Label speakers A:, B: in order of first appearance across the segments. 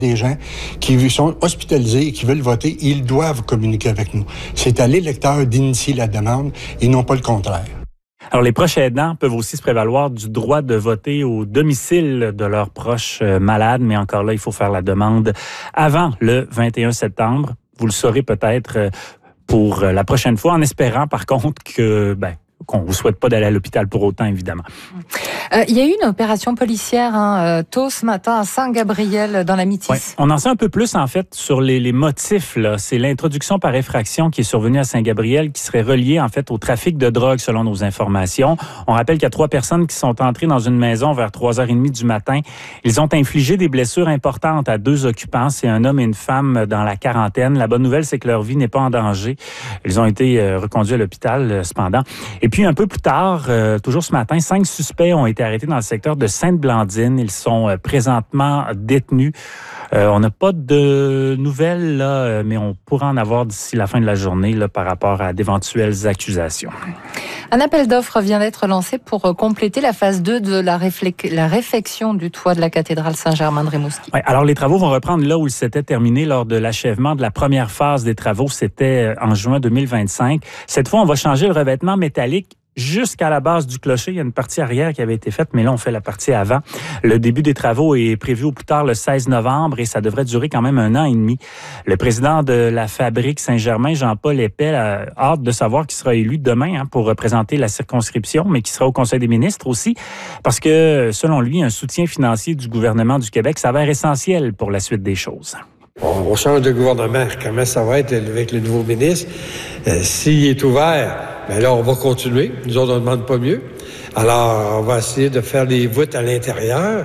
A: Des gens qui sont hospitalisés et qui veulent voter, ils doivent communiquer avec nous. C'est à l'électeur d'initier la demande et non pas le contraire.
B: Alors, les proches aidants peuvent aussi se prévaloir du droit de voter au domicile de leurs proches malades, mais encore là, il faut faire la demande avant le 21 septembre. Vous le saurez peut-être pour la prochaine fois, en espérant par contre qu'on ne vous souhaite pas d'aller à l'hôpital pour autant, évidemment.
C: Il y a eu une opération policière tôt ce matin à Saint-Gabriel dans la Métis.
B: Ouais, on en sait un peu plus en fait sur les motifs. Là. C'est l'introduction par effraction qui est survenue à Saint-Gabriel qui serait reliée en fait au trafic de drogue selon nos informations. On rappelle qu'il y a 3 personnes qui sont entrées dans une maison vers 3h30 du matin. Ils ont infligé des blessures importantes à 2 occupants. C'est un homme et une femme dans la quarantaine. La bonne nouvelle, c'est que leur vie n'est pas en danger. Ils ont été reconduits à l'hôpital cependant. Et puis un peu plus tard, toujours ce matin, 5 suspects ont été arrêtés dans le secteur de Sainte-Blandine. Ils sont présentement détenus. On n'a pas de nouvelles, là, mais on pourra en avoir d'ici la fin de la journée là, par rapport à d'éventuelles accusations.
C: Un appel d'offres vient d'être lancé pour compléter la phase 2 de la réfection du toit de la cathédrale Saint-Germain de Rimouski.
B: Ouais, alors les travaux vont reprendre là où ils s'étaient terminés lors de l'achèvement de la première phase des travaux. C'était en juin 2025. Cette fois, on va changer le revêtement métallique jusqu'à la base du clocher. Il y a une partie arrière qui avait été faite, mais là, on fait la partie avant. Le début des travaux est prévu au plus tard le 16 novembre et ça devrait durer quand même 1 an et demi. Le président de la fabrique Saint-Germain, Jean-Paul Épais, a hâte de savoir qu'il sera élu demain pour représenter la circonscription, mais qui sera au Conseil des ministres aussi, parce que, selon lui, un soutien financier du gouvernement du Québec s'avère essentiel pour la suite des choses.
D: On change de gouvernement. Comment ça va être avec le nouveau ministre? S'il est ouvert, bien là, on va continuer. Nous autres, on ne demande pas mieux. Alors, on va essayer de faire les voûtes à l'intérieur.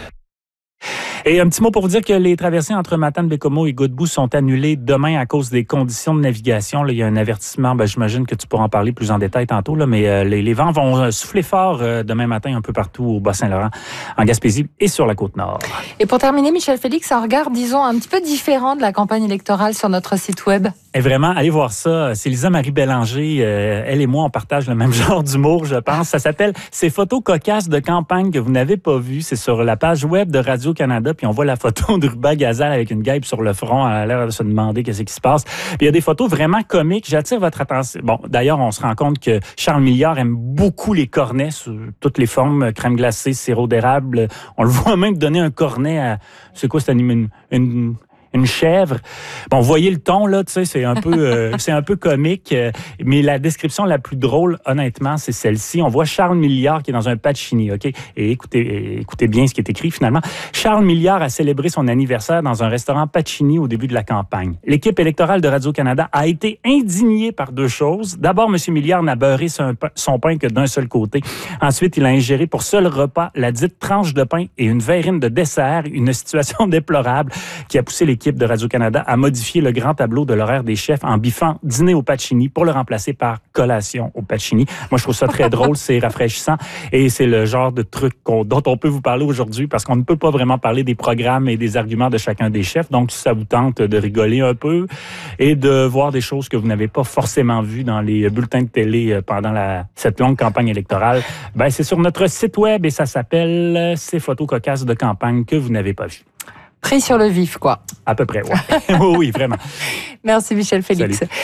B: Et un petit mot pour vous dire que les traversées entre Matane, Bécomo et Godbout sont annulées demain à cause des conditions de navigation. Là, il y a un avertissement, j'imagine que tu pourras en parler plus en détail tantôt, là, mais les vents vont souffler fort demain matin un peu partout au Bas-Saint-Laurent, en Gaspésie et sur la Côte-Nord.
C: Et pour terminer, Michel Félix, un regard, disons, un petit peu différent de la campagne électorale sur notre site web.
B: Et vraiment, allez voir ça. C'est Lisa-Marie Bélanger. Elle et moi, on partage le même genre d'humour, je pense. Ça s'appelle « Ces photos cocasses de campagne que vous n'avez pas vues ». C'est sur la page web de Radio-Canada. Puis on voit la photo de Ruba Gazal avec une guêpe sur le front. Elle a l'air de se demander qu'est-ce qui se passe. Puis il y a des photos vraiment comiques. J'attire votre attention. Bon, d'ailleurs, on se rend compte que Charles Milliard aime beaucoup les cornets sous toutes les formes. Crème glacée, sirop d'érable. On le voit même donner un cornet à... C'est quoi cet animal? Une chèvre. Bon, vous voyez le ton, là, tu sais, c'est un peu comique, mais la description la plus drôle, honnêtement, c'est celle-ci. On voit Charles Milliard qui est dans un Pacini, OK? Et écoutez bien ce qui est écrit, finalement. Charles Milliard a célébré son anniversaire dans un restaurant Pacini au début de la campagne. L'équipe électorale de Radio-Canada a été indignée par 2 choses. D'abord, M. Milliard n'a beurré son pain que d'un seul côté. Ensuite, il a ingéré pour seul repas la dite tranche de pain et une verrine de dessert, une situation déplorable qui a poussé l'équipe de Radio-Canada a modifié le grand tableau de l'horaire des chefs en biffant dîner au Pacini pour le remplacer par collation au Pacini. Moi, je trouve ça très drôle, c'est rafraîchissant et c'est le genre de truc dont on peut vous parler aujourd'hui parce qu'on ne peut pas vraiment parler des programmes et des arguments de chacun des chefs. Donc, si ça vous tente de rigoler un peu et de voir des choses que vous n'avez pas forcément vues dans les bulletins de télé pendant cette longue campagne électorale, c'est sur notre site web et ça s'appelle « Ces photos cocasses de campagne que vous n'avez pas vues ».
C: Pris sur le vif, quoi.
B: À peu près, oui. Oui, vraiment.
C: Merci Michel Félix.
B: Salut.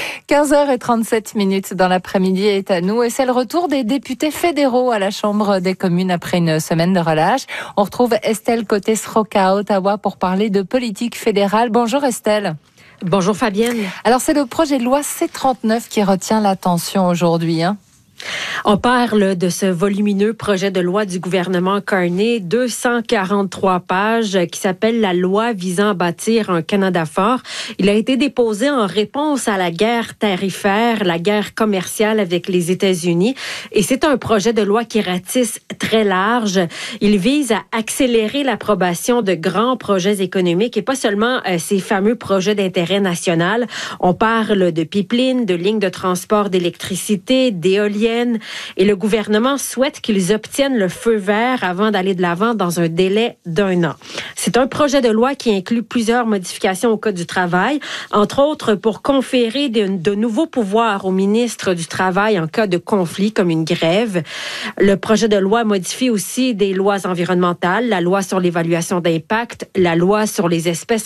C: 15h37 dans l'après-midi est à nous et c'est le retour des députés fédéraux à la Chambre des communes après une semaine de relâche. On retrouve Estelle Côté-Sroka à Ottawa pour parler de politique fédérale. Bonjour Estelle.
E: Bonjour Fabienne.
C: Alors c'est le projet de loi C-39 qui retient l'attention aujourd'hui, hein?
E: On parle de ce volumineux projet de loi du gouvernement Carney, 243 pages, qui s'appelle la loi visant à bâtir un Canada fort. Il a été déposé en réponse à la guerre tarifaire, la guerre commerciale avec les États-Unis. Et c'est un projet de loi qui ratisse très large. Il vise à accélérer l'approbation de grands projets économiques et pas seulement ces fameux projets d'intérêt national. On parle de pipelines, de lignes de transport d'électricité, d'éoliennes. Et le gouvernement souhaite qu'ils obtiennent le feu vert avant d'aller de l'avant dans un délai d'1 an. C'est un projet de loi qui inclut plusieurs modifications au Code du travail, entre autres pour conférer de nouveaux pouvoirs au ministre du Travail en cas de conflit, comme une grève. Le projet de loi modifie aussi des lois environnementales, la loi sur l'évaluation d'impact, la loi sur les espèces